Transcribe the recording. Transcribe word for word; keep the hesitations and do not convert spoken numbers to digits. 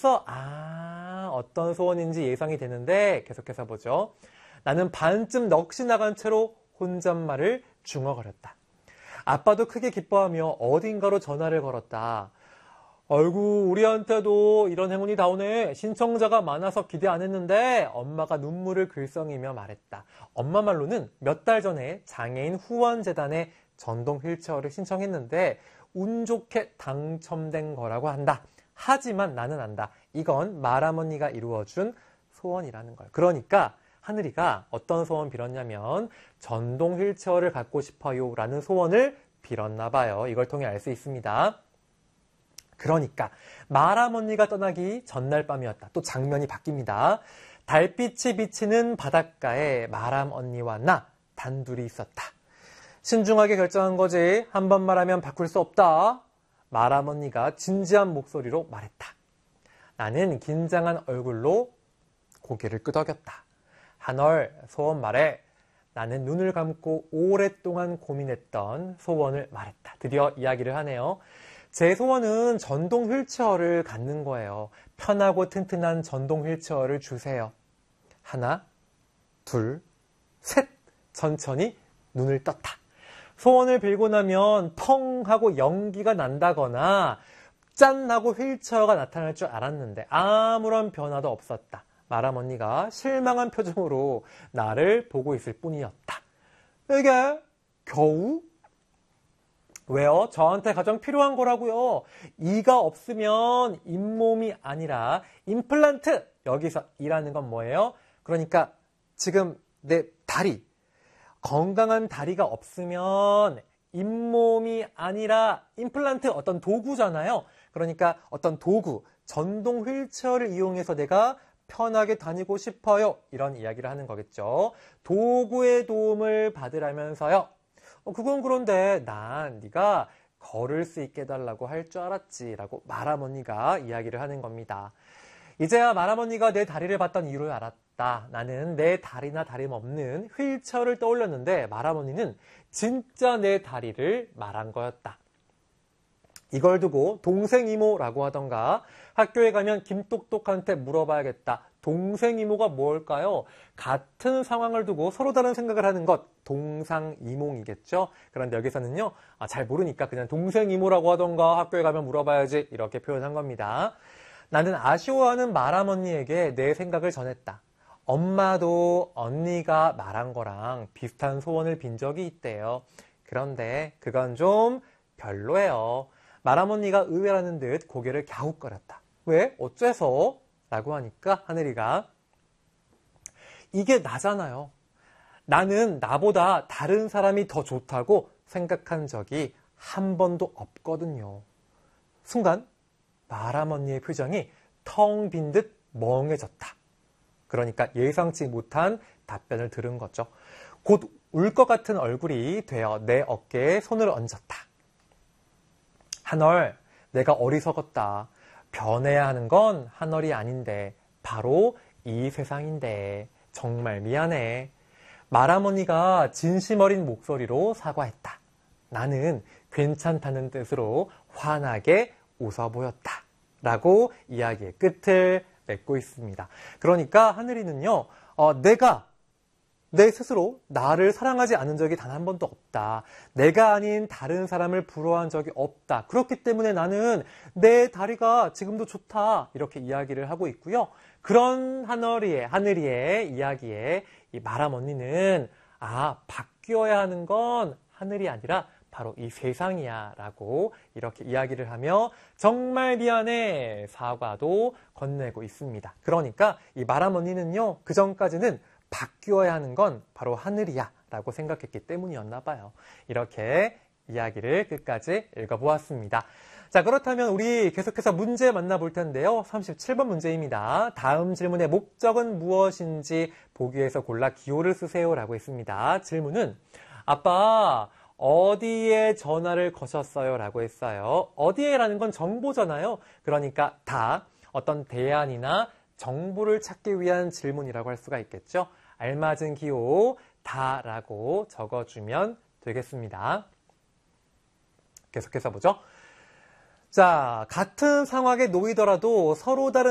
알았어? 아, 어떤 소원인지 예상이 되는데 계속해서 보죠. 나는 반쯤 넋이 나간 채로 혼잣말을 중얼거렸다. 아빠도 크게 기뻐하며 어딘가로 전화를 걸었다. 아이고, 우리한테도 이런 행운이 다오네. 신청자가 많아서 기대 안 했는데 엄마가 눈물을 글썽이며 말했다. 엄마 말로는 몇 달 전에 장애인 후원재단에 전동 휠체어를 신청했는데 운 좋게 당첨된 거라고 한다. 하지만 나는 안다. 이건 말아머니가 이루어준 소원이라는 걸. 그러니까 하늘이가 어떤 소원 빌었냐면 전동 휠체어를 갖고 싶어요 라는 소원을 빌었나 봐요. 이걸 통해 알 수 있습니다. 그러니까 말아머니가 떠나기 전날 밤이었다. 또 장면이 바뀝니다. 달빛이 비치는 바닷가에 말아언니와 나 단둘이 있었다. 신중하게 결정한 거지. 한 번 말하면 바꿀 수 없다. 말아언니가 진지한 목소리로 말했다. 나는 긴장한 얼굴로 고개를 끄덕였다. 한얼, 소원 말해. 나는 눈을 감고 오랫동안 고민했던 소원을 말했다. 드디어 이야기를 하네요. 제 소원은 전동 휠체어를 갖는 거예요. 편하고 튼튼한 전동 휠체어를 주세요. 하나, 둘, 셋! 천천히 눈을 떴다. 소원을 빌고 나면 펑 하고 연기가 난다거나 짠 하고 휠체어가 나타날 줄 알았는데 아무런 변화도 없었다. 말아언니가 실망한 표정으로 나를 보고 있을 뿐이었다. 이게 겨우? 왜요? 저한테 가장 필요한 거라고요. 이가 없으면 잇몸이 아니라 임플란트! 여기서 이라는 건 뭐예요? 그러니까 지금 내 다리, 건강한 다리가 없으면 잇몸이 아니라 임플란트 어떤 도구잖아요. 그러니까 어떤 도구, 전동 휠체어를 이용해서 내가 편하게 다니고 싶어요. 이런 이야기를 하는 거겠죠. 도구의 도움을 받으라면서요. 어, 그건 그런데 난 네가 걸을 수 있게 해달라고 할 줄 알았지 라고 말아머니가 이야기를 하는 겁니다. 이제야 말아머니가 내 다리를 봤던 이유를 알았다. 나는 내 다리나 다름없는 휠체어를 떠올렸는데 말아머니는 진짜 내 다리를 말한 거였다. 이걸 두고 동생 이모라고 하던가 학교에 가면 김똑똑한테 물어봐야겠다. 동생 이모가 뭘까요? 같은 상황을 두고 서로 다른 생각을 하는 것 동상이몽이겠죠. 그런데 여기서는요 아, 잘 모르니까 그냥 동생 이모라고 하던가 학교에 가면 물어봐야지 이렇게 표현한 겁니다. 나는 아쉬워하는 말아언니에게 내 생각을 전했다. 엄마도 언니가 말한 거랑 비슷한 소원을 빈 적이 있대요. 그런데 그건 좀 별로예요. 말아언니가 의외라는 듯 고개를 갸웃거렸다. 왜? 어째서? 라고 하니까 하늘이가 이게 나잖아요. 나는 나보다 다른 사람이 더 좋다고 생각한 적이 한 번도 없거든요. 순간 말아언니의 표정이 텅 빈 듯 멍해졌다. 그러니까 예상치 못한 답변을 들은 거죠. 곧 울 것 같은 얼굴이 되어 내 어깨에 손을 얹었다. 한얼, 내가 어리석었다. 변해야 하는 건 한얼이 아닌데 바로 이 세상인데 정말 미안해. 말아머니가 진심 어린 목소리로 사과했다. 나는 괜찮다는 뜻으로 환하게 웃어 보였다. 라고 이야기의 끝을 맺고 있습니다. 그러니까 하늘이는요, 어, 내가 내 스스로 나를 사랑하지 않은 적이 단 한 번도 없다. 내가 아닌 다른 사람을 부러워한 적이 없다. 그렇기 때문에 나는 내 다리가 지금도 좋다. 이렇게 이야기를 하고 있고요. 그런 하늘이의, 하늘이의 이야기에 이 말아언니는 아, 바뀌어야 하는 건 하늘이 아니라 바로 이 세상이야 라고 이렇게 이야기를 하며 정말 미안해 사과도 건네고 있습니다. 그러니까 이 말아언니는요, 그 전까지는 바뀌어야 하는 건 바로 하늘이야 라고 생각했기 때문이었나 봐요. 이렇게 이야기를 끝까지 읽어보았습니다. 자, 그렇다면 우리 계속해서 문제 만나볼 텐데요. 삼십칠 번 문제입니다. 다음 질문의 목적은 무엇인지 보기에서 골라 기호를 쓰세요 라고 했습니다. 질문은 아빠 어디에 전화를 거셨어요 라고 했어요. 어디에 라는 건 정보잖아요. 그러니까 다 어떤 대안이나 정보를 찾기 위한 질문이라고 할 수가 있겠죠. 알맞은 기호 다라고 적어주면 되겠습니다. 계속해서 보죠. 자, 같은 상황에 놓이더라도 서로 다른